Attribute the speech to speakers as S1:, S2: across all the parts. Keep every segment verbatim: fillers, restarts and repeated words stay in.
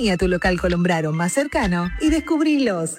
S1: Vení a tu local Colombraro más cercano y descubrilos.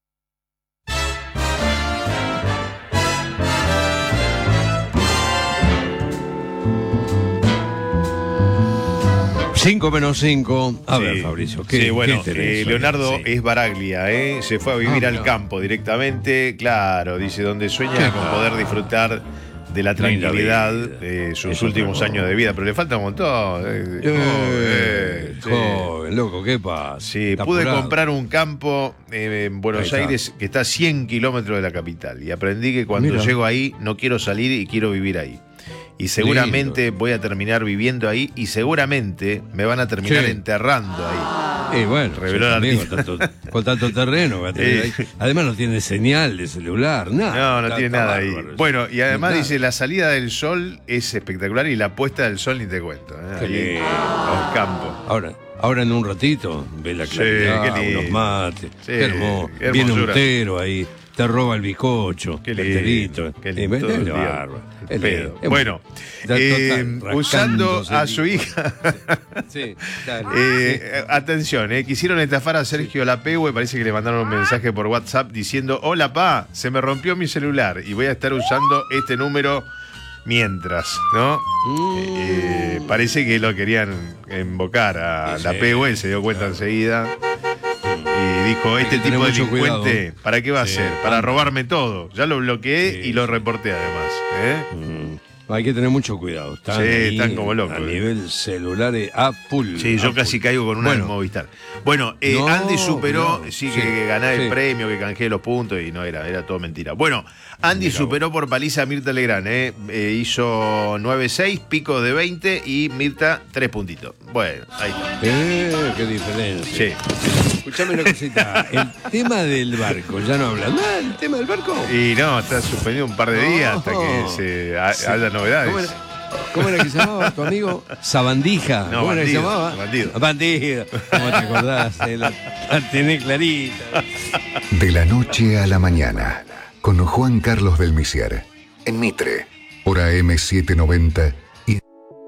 S2: Cinco menos cinco. A
S3: Sí.
S2: ver, Fabricio, ¿qué,
S3: sí, bueno,
S2: qué tenés
S3: eh,
S2: hoy?
S3: Leonardo
S2: Sí.
S3: es Baraglia, ¿eh? Se fue a vivir
S2: Ah,
S3: al
S2: claro.
S3: campo directamente, claro, dice, donde sueña
S2: Qué
S3: con
S2: claro.
S3: poder disfrutar de la tranquilidad
S2: vida.
S3: de sus
S2: Eso
S3: últimos
S2: otra
S3: años de vida, pero le falta un montón. eh,
S2: Eh,
S3: joven, sí.
S2: joven, loco, ¿qué pasa?
S3: Sí,
S2: Está
S3: pude
S2: apurado.
S3: comprar un campo eh, en Buenos
S2: Ahí está.
S3: Aires que está a cien kilómetros de la capital y aprendí que cuando
S2: Mira.
S3: llego ahí no quiero salir y quiero vivir ahí. Y seguramente voy a terminar viviendo ahí y seguramente me van a terminar
S2: Sí.
S3: enterrando ahí.
S2: Y bueno,
S3: Reveló
S2: sí,
S3: el
S2: también con
S3: artista.
S2: tanto, con tanto terreno. va a tener
S3: Eh.
S2: ahí. Además no tiene señal de celular, nada.
S3: No, no
S2: Está-
S3: tiene
S2: está
S3: nada ahí.
S2: bárbaro.
S3: Bueno, y además
S2: Nada.
S3: dice, la salida del sol es espectacular y la puesta del sol ni te cuento. ¿eh?
S2: Qué
S3: Ahí,
S2: lindo.
S3: los campos.
S2: Ahora, ahora en un ratito, ve la
S3: Sí,
S2: claridad,
S3: qué lindo.
S2: unos mates.
S3: Sí,
S2: qué hermoso.
S3: qué
S2: Viene un
S3: hermosura.
S2: tero ahí, te roba el bizcocho,
S3: Qué
S2: el
S3: lindo,
S2: terito.
S3: qué
S2: Eh,
S3: lindo,
S2: es
S3: todo el día.
S2: bárbaro.
S3: El
S2: Es
S3: pedo.
S2: lindo. Es
S3: Bueno,
S2: Está
S3: eh,
S2: total,
S3: usando
S2: rascándose
S3: a
S2: el
S3: su
S2: higo.
S3: hija.
S2: Sí, dale.
S3: Eh, atención, eh, quisieron estafar a Sergio Lapehue, parece que le mandaron un mensaje por WhatsApp diciendo: hola pa, se me rompió mi celular y voy a estar usando este número mientras, ¿no?
S2: Mm.
S3: Eh, parece que lo querían invocar a
S2: Sí,
S3: Lapehue, se dio cuenta enseguida y dijo:
S2: Hay
S3: este
S2: que tener
S3: tipo de
S2: mucho
S3: delincuente,
S2: cuidado.
S3: ¿para qué va
S2: Sí,
S3: a ser? Para
S2: anda.
S3: robarme todo. Ya lo bloqueé
S2: Sí,
S3: y lo
S2: sí.
S3: reporté además. ¿eh?
S2: Mm. Hay que tener mucho cuidado. Están
S3: Sí,
S2: ahí
S3: están como locos.
S2: A nivel celular eh, a full.
S3: Sí, yo
S2: a
S3: casi
S2: full.
S3: caigo con una
S2: Bueno,
S3: del Movistar. Bueno, eh,
S2: No,
S3: Andy superó,
S2: no,
S3: sí,
S2: sí,
S3: que, que gané el
S2: sí.
S3: premio, que canjeé los puntos y no era, era todo mentira. Bueno, Andy
S2: Mira
S3: superó por paliza a Mirta Legrand, eh. Eh, hizo nueve seis, pico de veinte y Mirta tres puntitos. Bueno, ahí está.
S2: Eh, qué diferencia.
S3: Sí.
S2: Escuchame una cosita. El tema del barco, ya no hablas más. ¿El tema del barco?
S3: Y no, está suspendido un par de días hasta
S2: No.
S3: que se ha-
S2: Sí.
S3: haya novedades.
S2: ¿Cómo era, cómo era que se llamaba tu amigo? Sabandija.
S3: No,
S2: ¿Cómo era que se
S3: bandido,
S2: llamaba?
S3: bandido.
S2: Bandido. ¿Cómo te acordás? Eh, La, la tenés clarita.
S4: De la noche a la mañana, con Juan Carlos del Misier, en Mitre, por A M setecientos noventa